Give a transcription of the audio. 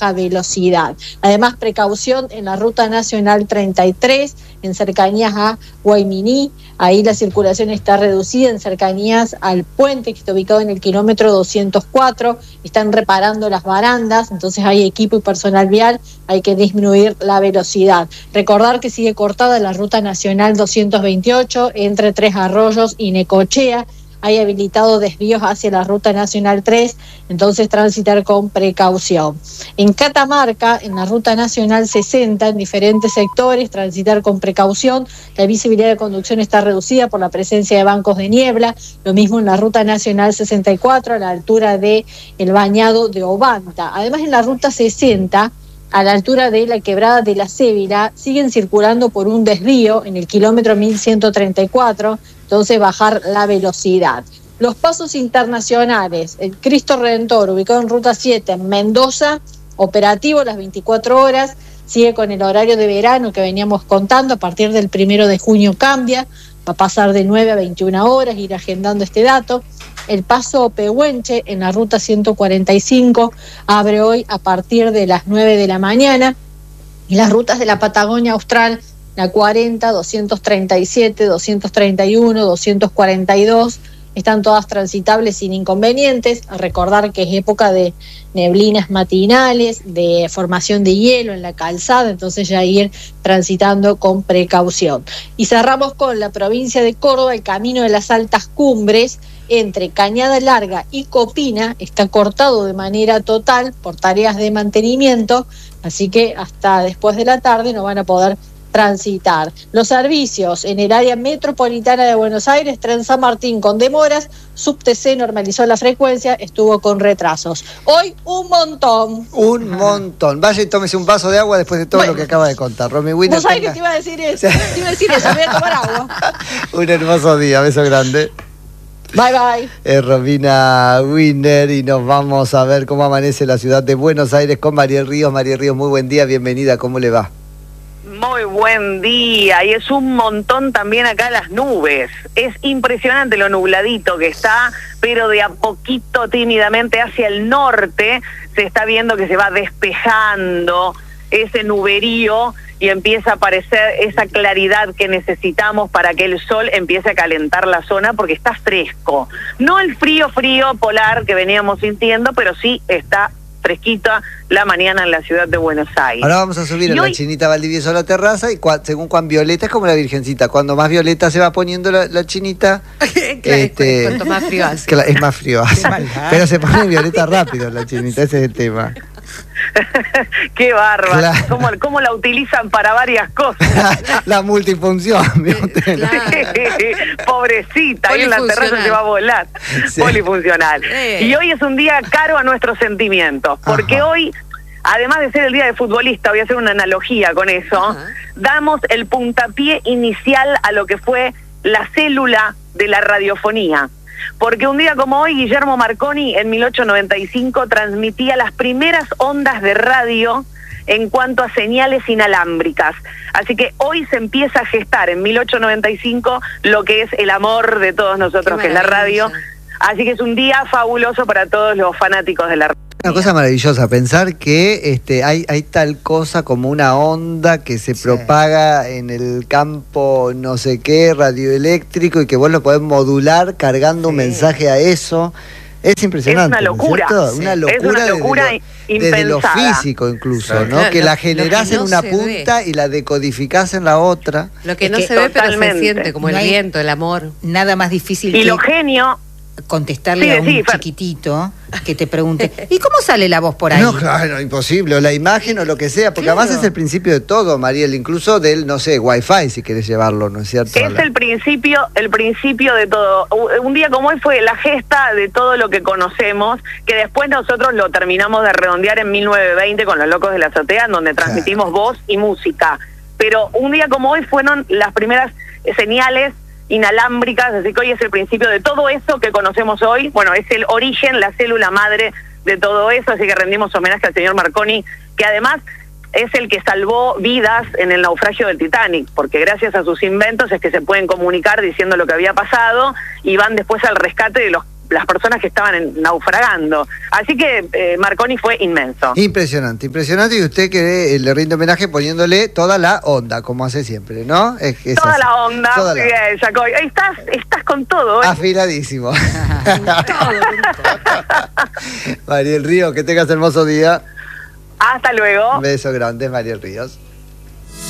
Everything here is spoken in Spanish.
baja velocidad. Además, precaución en la Ruta Nacional 33, en cercanías a Guayminí. Ahí la circulación está reducida en cercanías al puente que está ubicado en el kilómetro 204. Están reparando las barandas, entonces hay equipo y personal vial, hay que disminuir la velocidad. Recordar que sigue cortada la Ruta Nacional 228 entre Tres Arroyos y Necochea. Hay habilitado desvíos hacia la Ruta Nacional 3, entonces transitar con precaución. En Catamarca, en la Ruta Nacional 60, en diferentes sectores, transitar con precaución. La visibilidad de conducción está reducida por la presencia de bancos de niebla. Lo mismo en la Ruta Nacional 64, a la altura del Bañado de Obanta. Además, en la Ruta 60, a la altura de la Quebrada de la Cébila, siguen circulando por un desvío en el kilómetro 1134, entonces bajar la velocidad. Los pasos internacionales, el Cristo Redentor, ubicado en Ruta 7 en Mendoza, operativo las 24 horas, sigue con el horario de verano que veníamos contando, a partir del 1 de junio cambia, va a pasar de 9 a 21 horas, ir agendando este dato. El paso Pehuenche en la Ruta 145 abre hoy a partir de las 9 de la mañana, y las rutas de la Patagonia Austral, la 40, 237, 231, 242, están todas transitables sin inconvenientes. A recordar que es época de neblinas matinales, de formación de hielo en la calzada, entonces ya ir transitando con precaución. Y cerramos con la provincia de Córdoba. El camino de las altas cumbres entre Cañada Larga y Copina está cortado de manera total por tareas de mantenimiento, así que hasta después de la tarde no van a poder transitar. Los servicios en el área metropolitana de Buenos Aires, Tren San Martín con demoras, SubTC normalizó la frecuencia, estuvo con retrasos. Hoy un montón. Un montón. Vaya y tómese un vaso de agua después de todo lo que acaba de contar. Romy Winner. ¿Vos sabés que te iba a decir eso? Te iba a decir eso, voy a tomar agua. Un hermoso día, beso grande. Bye bye. Es Romina Winner y nos vamos a ver cómo amanece la ciudad de Buenos Aires con Mariel Ríos. Mariel Ríos, muy buen día, bienvenida, ¿cómo le va? Muy buen día, y es un montón también acá las nubes. Es impresionante lo nubladito que está, pero de a poquito, tímidamente hacia el norte, se está viendo que se va despejando ese nuberío y empieza a aparecer esa claridad que necesitamos para que el sol empiece a calentar la zona, porque está fresco. No el frío polar que veníamos sintiendo, pero sí está fresquita la mañana en la ciudad de Buenos Aires. Ahora vamos a subir a la Chinita Valdivieso a la terraza, y según cuán violeta, es como la Virgencita. Cuando más violeta se va poniendo la Chinita, cuanto más frío hace. Es más frío hace. Pero se pone violeta rápido la Chinita, ese es el tema. Qué bárbaro. Claro. ¿Cómo la utilizan para varias cosas? La multifunción. Claro. Pobrecita, ahí en la terraza se va a volar. Sí. Polifuncional. Y hoy es un día caro a nuestros sentimientos, porque Ajá. Hoy, además de ser el día de futbolista, voy a hacer una analogía con eso, Ajá. Damos el puntapié inicial a lo que fue la célula de la radiofonía. Porque un día como hoy, Guillermo Marconi, en 1895, transmitía las primeras ondas de radio en cuanto a señales inalámbricas. Así que hoy se empieza a gestar, en 1895, lo que es el amor de todos nosotros, que es la radio. Así que es un día fabuloso para todos los fanáticos de la radio. Una cosa maravillosa, pensar que hay tal cosa como una onda que se propaga en el campo no sé qué, radioeléctrico, y que vos lo podés modular cargando un mensaje a eso. Es impresionante. Es una locura. ¿No? Una locura, es una locura desde lo físico incluso, ¿no? Que la generás en una punta y la decodificás en la otra. Lo que no se ve, pero se siente, como el viento, el amor. Nada más difícil y lo genio contestarle a un chiquitito que te pregunte, ¿y cómo sale la voz por ahí? No, claro, imposible, o la imagen o lo que sea, porque además es el principio de todo, Mariel, incluso del, no sé, Wi-Fi, si querés llevarlo, ¿no es cierto? Es el principio de todo. Un día como hoy fue la gesta de todo lo que conocemos, que después nosotros lo terminamos de redondear en 1920 con Los Locos de la Azotea, en donde transmitimos voz y música. Pero un día como hoy fueron las primeras señales inalámbricas, así que hoy es el principio de todo eso que conocemos hoy. Bueno, es el origen, la célula madre de todo eso, así que rendimos homenaje al señor Marconi, que además es el que salvó vidas en el naufragio del Titanic, porque gracias a sus inventos es que se pueden comunicar diciendo lo que había pasado y van después al rescate de los las personas que estaban naufragando. Así que Marconi fue inmenso. Impresionante, impresionante, y usted que le rinde homenaje poniéndole toda la onda, como hace siempre, ¿no? Es toda así. La onda, toda muy bien, Jacoy. Estás con todo, ¿eh? Afiladísimo. Mariel Ríos, que tengas hermoso día. Hasta luego. Un beso grande, Mariel Ríos.